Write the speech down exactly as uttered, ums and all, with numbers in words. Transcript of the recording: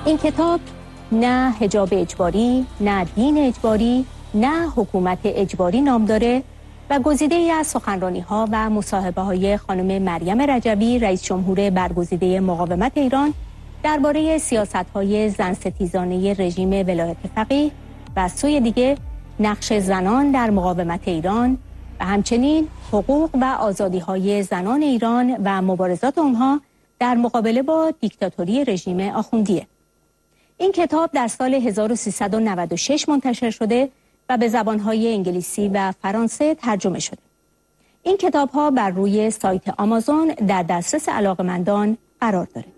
این کتاب نه حجاب اجباری، نه دین اجباری، نه حکومت اجباری نام داره و گزیده‌ای از سخنرانی‌ها و مصاحبه‌های خانم مریم رجبی رئیس جمهور برگزیده مقاومت ایران درباره سیاست‌های زن‌ستیزانه رژیم ولایت فقیه و از سوی دیگه نقش زنان در مقاومت ایران و همچنین حقوق و آزادی‌های زنان ایران و مبارزات آنها در مقابله با دیکتاتوری رژیم آخوندیه. این کتاب در سال هزار و سیصد و نود و شش منتشر شده و به زبان‌های انگلیسی و فرانسه ترجمه شده. این کتاب‌ها بر روی سایت آمازون در دسترس علاقه‌مندان قرار داره.